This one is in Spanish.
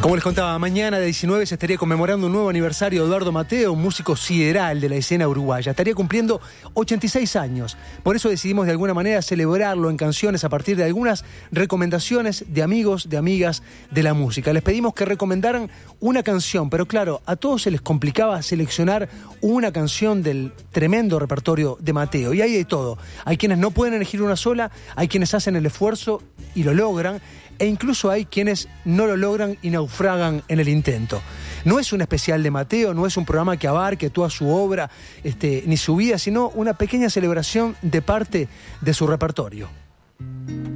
Como les contaba, mañana de 19 se estaría conmemorando un nuevo aniversario de Eduardo Mateo, un músico sideral de la escena uruguaya. Estaría cumpliendo 86 años. Por eso decidimos de alguna manera celebrarlo en canciones a partir de algunas recomendaciones de amigos, de amigas de la música. Les pedimos que recomendaran una canción, pero claro, a todos se les complicaba seleccionar una canción del tremendo repertorio de Mateo. Y hay de todo. Hay quienes no pueden elegir una sola, hay quienes hacen el esfuerzo y lo logran, e incluso hay quienes no lo logran y naufragan en el intento. No es un especial de Mateo, no es un programa que abarque toda su obra, ni su vida, sino una pequeña celebración de parte de su repertorio.